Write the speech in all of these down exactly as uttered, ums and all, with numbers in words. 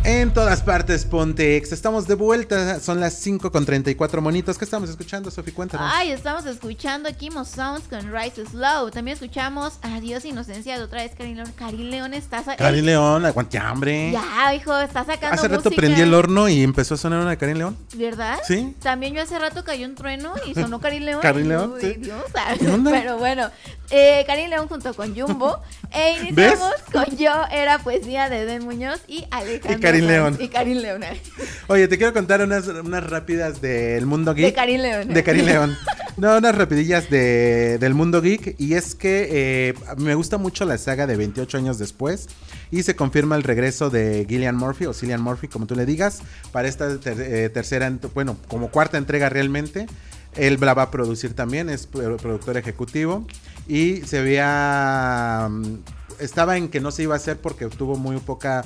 En todas partes, Pontex. Estamos de vuelta. Son las cinco con treinta y cuatro monitos. ¿Qué estamos escuchando, Sofi? Cuéntanos. Ay, estamos escuchando aquí Mo Sounds con Rise Slow. También escuchamos Adiós Inocencia de otra vez Karin León. Karin León está sacando. Karin León, aguante hambre. Ya, hijo, está sacando Hace rato música. prendí el horno y empezó a sonar una de Karin León. ¿Verdad? Sí. También yo hace rato cayó un trueno y sonó Karin León. Karin León, Uy, sí. Dios, ¿Qué onda? Pero bueno, eh, Karin León junto con Jumbo. E iniciamos con Yo Era Poesía de Den Muñoz y Alejandro Y Karin Sanz. León. Y Karin León. Oye, te quiero contar unas, unas rápidas del mundo geek. De Karin León. De Karin León. No, unas rapidillas de, del mundo geek. Y es que eh, me gusta mucho la saga de veintiocho años después. Y se confirma el regreso de Cillian Murphy, o Cillian Murphy, como tú le digas, para esta ter- eh, tercera, bueno, como cuarta entrega realmente. Él la va a producir también, es productor ejecutivo. Y se veía... Estaba en que no se iba a hacer porque tuvo muy poca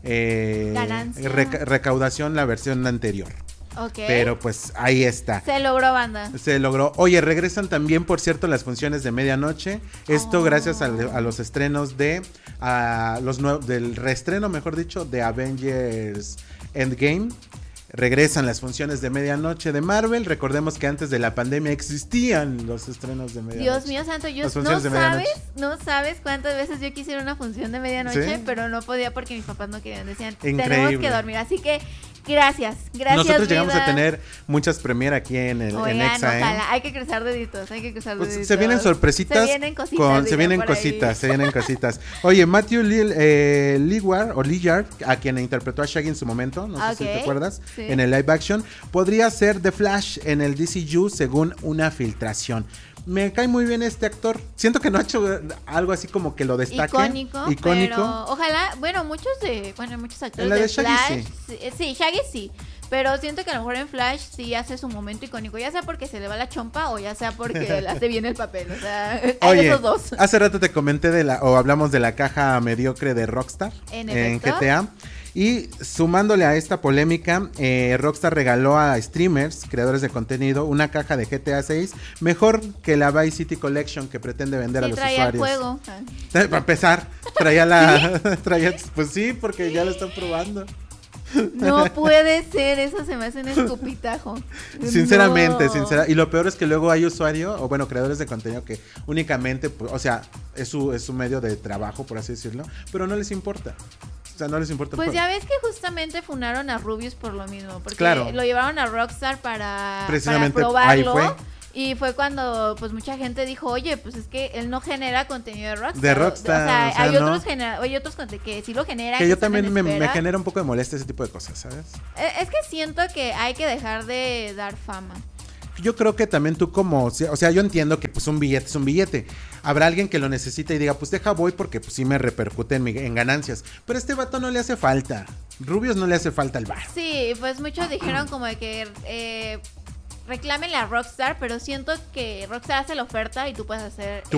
eh, reca- recaudación la versión anterior. Ok. Pero pues ahí está. Se logró, banda. Se logró. Oye, regresan también, por cierto, las funciones de medianoche. Esto Oh. gracias a, a los estrenos de a los nuevos, del reestreno, mejor dicho, de Avengers Endgame. Regresan las funciones de medianoche de Marvel. Recordemos que antes de la pandemia existían los estrenos de medianoche. Dios mío santo, yo Las no funciones de sabes, medianoche. no sabes cuántas veces yo quisiera una función de medianoche, ¿Sí? pero no podía porque mis papás no querían, decían, Increíble. tenemos que dormir, así que gracias, gracias. Nosotros llegamos vida. a tener muchas premier aquí en el en Oigan, Exa, ¿eh? ojalá, hay que cruzar deditos, hay que cruzar Pues deditos. se vienen sorpresitas. Se vienen cositas. Con, se dirían vienen por ahí. cositas, se vienen cositas. Oye, Matthew Lil, eh, Lillard, o Lillard, a quien interpretó a Shaggy en su momento, no sé Ok, si te acuerdas, sí. en el live action, podría ser The Flash en el D C U según una filtración. Me cae muy bien este actor. Siento que no ha hecho algo así como que lo destaque. Icónico, Icónico. pero ojalá, bueno, muchos de, bueno, muchos actores En la de de Shaggy, Flash, sí. sí, sí, Shaggy sí, pero siento que a lo mejor en Flash sí hace su momento icónico, ya sea porque se le va la chompa o ya sea porque le hace bien el papel, o sea, hay Oye, esos dos. hace rato te comenté de la, o hablamos de la caja mediocre de Rockstar En en efecto. G T A. Y sumándole a esta polémica, eh, Rockstar regaló a streamers, creadores de contenido, una caja de G T A seis mejor que la Vice City Collection que pretende vender Sí, a los traía el usuarios. juego. Para empezar, traía la... traía, pues sí, porque ya lo están probando. No puede ser, eso se me hace un escupitajo. Sinceramente, No. sincera. Y lo peor es que luego hay usuario, o bueno, creadores de contenido que únicamente, pues, o sea, es su, es su medio de trabajo, por así decirlo, pero no les importa. O sea, no les importa el Pues juego. ya ves que justamente funaron a Rubius por lo mismo, porque Claro. lo llevaron a Rockstar para, Precisamente, para ahí probarlo. fue. Y fue cuando pues mucha gente dijo, oye, pues es que él no genera contenido de Rockstar. De Rockstar, O sea, o sea, hay, no. otros genera- hay otros conte- que sí lo generan. Que yo están también en me, me espera. genera un poco de molestia ese tipo de cosas, ¿sabes? Eh, Es que siento que hay que dejar de dar fama. Yo creo que también tú como, o sea, yo entiendo que pues un billete es un billete. Habrá alguien que lo necesite y diga, pues deja voy porque pues sí me repercute en, mi- en ganancias. Pero a este vato no le hace falta. Rubius no le hace falta el bar. Sí, pues muchos dijeron como de que eh, reclámenle a Rockstar, pero siento que Rockstar hace la oferta y tú puedes hacer